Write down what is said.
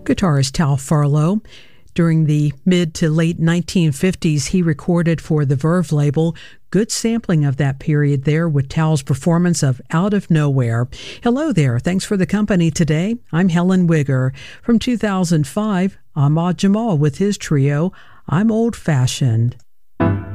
Guitarist Tal Farlow. During the mid to late 1950s, he recorded for the Verve label. Good sampling of that period there with Tal's performance of Out of Nowhere. Hello there. Thanks for the company today. I'm Helen Wigger. From 2005, Ahmad Jamal with his trio, I'm Old Fashioned.